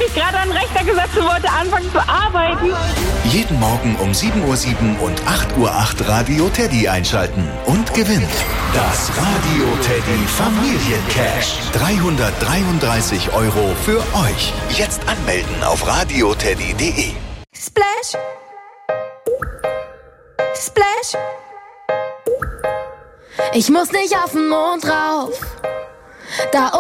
mich gerade an den Rechner gesetzt und wollte anfangen zu arbeiten. Jeden Morgen um 7:07 Uhr und 8:08 Uhr Radio Teddy einschalten und gewinnt das Radio Teddy Familiencash. 333 € für euch. Jetzt anmelden auf radioteddy.de. Splash. Splash. Ich muss nicht auf den Mond rauf. Da